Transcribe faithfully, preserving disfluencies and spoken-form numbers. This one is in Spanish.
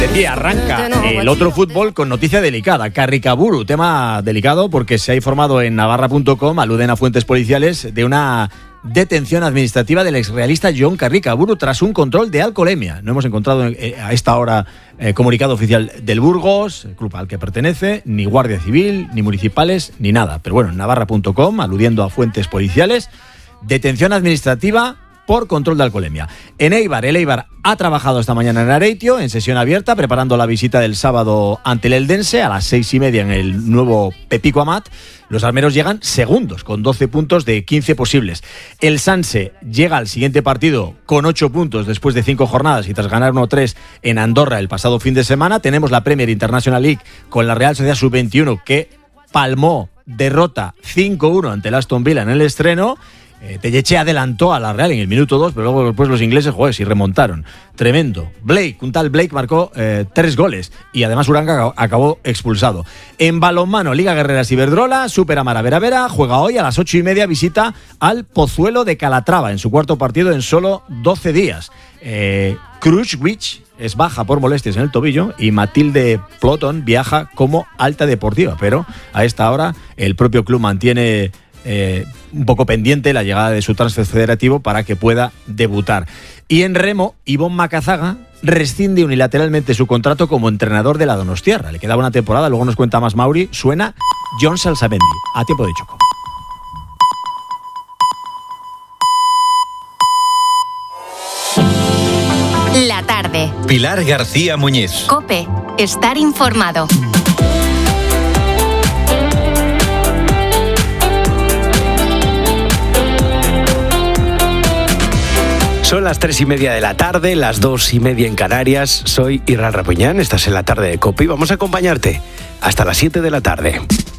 Decía, arranca el otro fútbol con noticia delicada. Carricaburu, tema delicado porque se ha informado en navarra punto com, aluden a fuentes policiales, de una detención administrativa del exrealista Jon Carricaburu tras un control de alcoholemia. No hemos encontrado eh, a esta hora eh, comunicado oficial del Burgos, el club al que pertenece, ni Guardia Civil, ni municipales, ni nada. Pero bueno, en navarra punto com, aludiendo a fuentes policiales, detención administrativa por control de alcoholemia. En Eibar, el Eibar ha trabajado esta mañana en Areitio, en sesión abierta, preparando la visita del sábado ante el Eldense a las seis y media en el nuevo Pepico Amat. Los armeros llegan segundos, con doce puntos de quince posibles. El Sanse llega al siguiente partido con ocho puntos después de cinco jornadas y tras ganar uno tres en Andorra el pasado fin de semana. Tenemos la Premier International League con la Real Sociedad sub veintiuno, que palmó derrota cinco uno ante el Aston Villa en el estreno. Eh, Telleche adelantó a la Real en el minuto dos, pero luego después los ingleses, joder, sí remontaron. Tremendo. Blake, un tal Blake marcó eh, tres goles y además Uranga acabó expulsado. En balonmano, Liga Guerreras Iberdrola, Super Amara Vera Vera, juega hoy a las ocho y media, visita al Pozuelo de Calatrava en su cuarto partido en solo doce días. Eh, Krushwich es baja por molestias en el tobillo y Matilde Ploton viaja como alta deportiva, pero a esta hora el propio club mantiene Eh, un poco pendiente la llegada de su transfer federativo para que pueda debutar. Y en remo, Ivonne Macazaga rescinde unilateralmente su contrato como entrenador de la Donostiarra. Le quedaba una temporada, luego nos cuenta más Mauri. Suena John Salsamendi, a tiempo de choco. La tarde. Pilar García Muñiz. COPE. Estar informado. Son las tres y media de la tarde, las dos y media en Canarias. Soy Irán Rapuñán, estás en la tarde de COPE y vamos a acompañarte hasta las siete de la tarde.